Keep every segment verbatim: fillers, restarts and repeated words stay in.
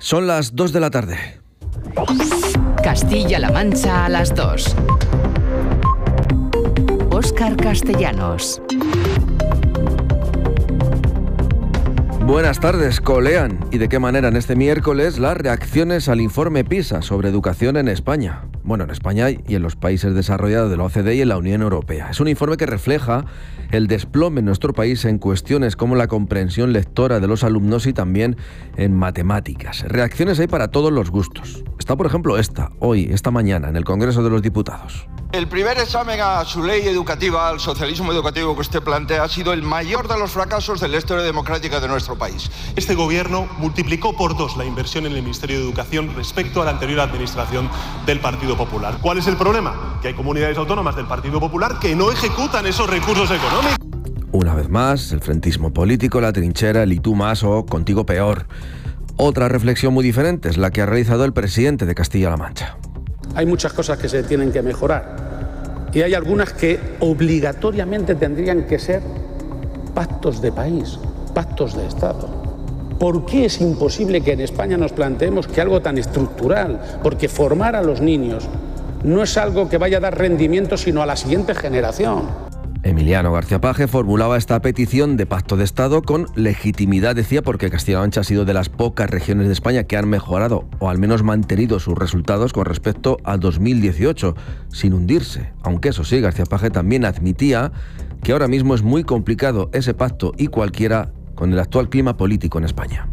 Son las dos de la tarde. Castilla-La Mancha a las dos. Óscar Castellanos. Buenas tardes, colean. ¿Y de qué manera en este miércoles las reacciones al informe PISA sobre educación en España? Bueno, en España y en los países desarrollados de la O C D E y en la Unión Europea. Es un informe que refleja el desplome en nuestro país en cuestiones como la comprensión lectora de los alumnos y también en matemáticas. Reacciones hay para todos los gustos. Está, por ejemplo, esta, hoy, esta mañana, en el Congreso de los Diputados. El primer examen a su ley educativa, al socialismo educativo que usted plantea, ha sido el mayor de los fracasos de la historia democrática de nuestro país. Este gobierno multiplicó por dos la inversión en el Ministerio de Educación respecto a la anterior administración del Partido Popular. ¿Cuál es el problema? Que hay comunidades autónomas del Partido Popular que no ejecutan esos recursos económicos. Una vez más, el frentismo político, la trinchera, el y tú más o contigo peor. Otra reflexión muy diferente es la que ha realizado el presidente de Castilla-La Mancha. Hay muchas cosas que se tienen que mejorar y hay algunas que obligatoriamente tendrían que ser pactos de país, pactos de Estado. ¿Por qué es imposible que en España nos planteemos que algo tan estructural, porque formar a los niños no es algo que vaya a dar rendimiento sino a la siguiente generación? Emiliano García Paje formulaba esta petición de pacto de Estado con legitimidad, decía, porque Castilla-La Mancha ha sido de las pocas regiones de España que han mejorado o al menos mantenido sus resultados con respecto al dos mil dieciocho, sin hundirse. Aunque eso sí, García Paje también admitía que ahora mismo es muy complicado ese pacto y cualquiera con el actual clima político en España.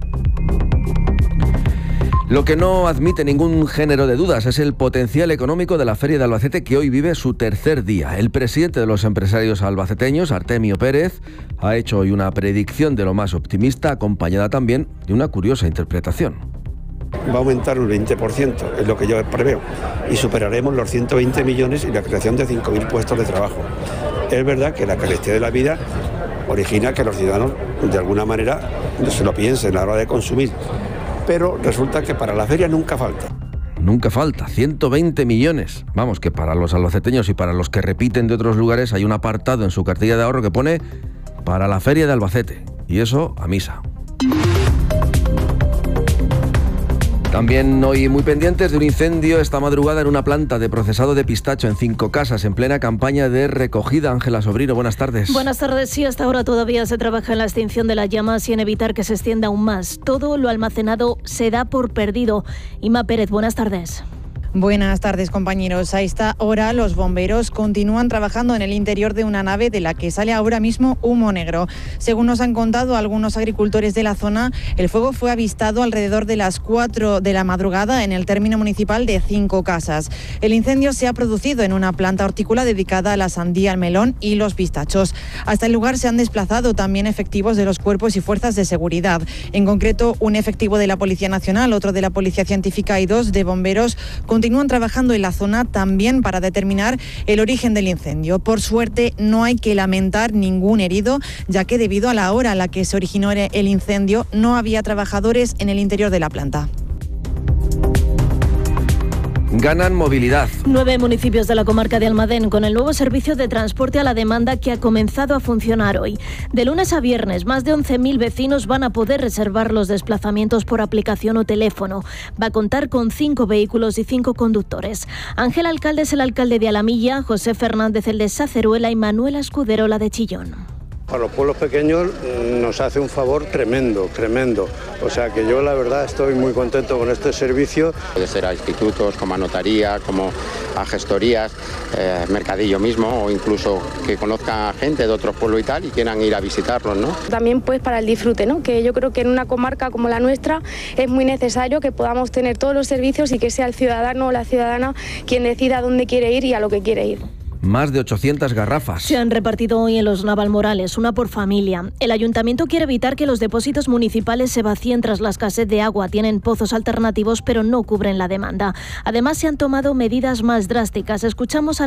Lo que no admite ningún género de dudas es el potencial económico de la Feria de Albacete, que hoy vive su tercer día. El presidente de los empresarios albaceteños, Artemio Pérez, ha hecho hoy una predicción de lo más optimista, acompañada también de una curiosa interpretación. Va a aumentar un veinte por ciento, es lo que yo preveo, y superaremos los ciento veinte millones y la creación de cinco mil puestos de trabajo. Es verdad que la carestía de la vida origina que los ciudadanos, de alguna manera, se lo piensen a la hora de consumir. Pero resulta que para la feria nunca falta. Nunca falta, ciento veinte millones. Vamos, que para los albaceteños y para los que repiten de otros lugares hay un apartado en su cartilla de ahorro que pone para la Feria de Albacete. Y eso a misa. También hoy muy pendientes de un incendio esta madrugada en una planta de procesado de pistacho en Cinco Casas, en plena campaña de recogida. Ángela Sobrino, buenas tardes. Buenas tardes. Sí, hasta ahora todavía se trabaja en la extinción de las llamas y en evitar que se extienda aún más. Todo lo almacenado se da por perdido. Inma Pérez, buenas tardes. Buenas tardes, compañeros. A esta hora los bomberos continúan trabajando en el interior de una nave de la que sale ahora mismo humo negro. Según nos han contado algunos agricultores de la zona, el fuego fue avistado alrededor de las cuatro de la madrugada en el término municipal de Cinco Casas. El incendio se ha producido en una planta hortícola dedicada a la sandía, el melón y los pistachos. Hasta el lugar se han desplazado también efectivos de los cuerpos y fuerzas de seguridad. En concreto, un efectivo de la Policía Nacional, otro de la Policía Científica y dos de bomberos continúan trabajando en la zona también para determinar el origen del incendio. Por suerte, no hay que lamentar ningún herido, ya que debido a la hora a la que se originó el incendio, no había trabajadores en el interior de la planta. Ganan movilidad. Nueve municipios de la comarca de Almadén con el nuevo servicio de transporte a la demanda que ha comenzado a funcionar hoy. De lunes a viernes, más de once mil vecinos van a poder reservar los desplazamientos por aplicación o teléfono. Va a contar con cinco vehículos y cinco conductores. Ángel Alcalde es el alcalde de Alamilla, José Fernández el de Saceruela y Manuel Escudero la de Chillón. Para los pueblos pequeños nos hace un favor tremendo, tremendo. O sea que yo la verdad estoy muy contento con este servicio. Puede ser a institutos, como a notaría, como a gestorías, eh, mercadillo mismo, o incluso que conozcan a gente de otros pueblos y tal y quieran ir a visitarlos, ¿no? También pues para el disfrute, ¿no? Que yo creo que en una comarca como la nuestra es muy necesario que podamos tener todos los servicios y que sea el ciudadano o la ciudadana quien decida a dónde quiere ir y a lo que quiere ir. Más de ochocientas garrafas. Se han repartido hoy en los Navalmorales, una por familia. El ayuntamiento quiere evitar que los depósitos municipales se vacíen tras la escasez de agua. Tienen pozos alternativos, pero no cubren la demanda. Además, se han tomado medidas más drásticas. Escuchamos a